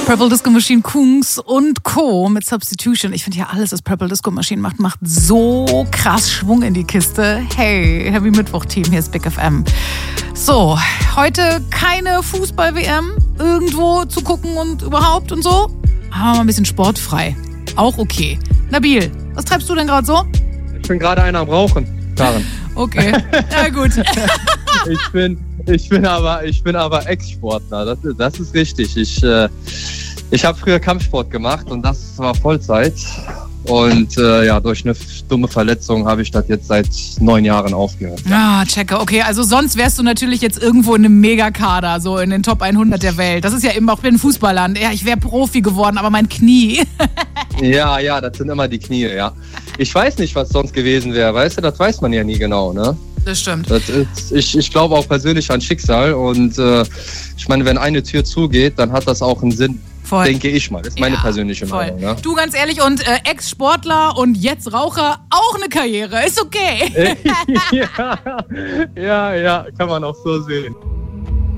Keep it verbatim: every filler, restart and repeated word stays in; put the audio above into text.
Purple Disco Machine, Kungs und Co. mit Substitution. Ich finde ja alles, was Purple Disco Machine macht, macht so krass Schwung in die Kiste. Hey, Heavy Mittwoch-Team, hier ist Big F M. So, heute keine Fußball-W M irgendwo zu gucken und überhaupt und so. Aber mal ein bisschen sportfrei. Auch okay. Nabil, was treibst du denn gerade so? Ich bin gerade einer am Rauchen, Karen. Okay, ja gut. ich bin, ich bin aber, ich bin aber Ex-Sportler. Das, das ist richtig. Ich, äh, ich habe früher Kampfsport gemacht und das war Vollzeit. Und äh, ja, durch eine dumme Verletzung habe ich das jetzt seit neun Jahren aufgehört. Ah, checke. Okay, also sonst wärst du natürlich jetzt irgendwo in einem Megakader, so in den Top hundert der Welt. Das ist ja immer auch in Fußballern. Ja, ich wäre Profi geworden, aber mein Knie. ja, ja, das sind immer die Knie, ja. Ich weiß nicht, was sonst gewesen wäre, weißt du, das weiß man ja nie genau, ne? Das stimmt. Das ist, ich, ich glaube auch persönlich an Schicksal und äh, ich meine, wenn eine Tür zugeht, dann hat das auch einen Sinn. Voll. Denke ich mal. Das ist meine ja, persönliche voll. Meinung. Ne? Du, ganz ehrlich, und äh, Ex-Sportler und jetzt Raucher, auch eine Karriere. Ist okay. ja, ja, ja, kann man auch so sehen.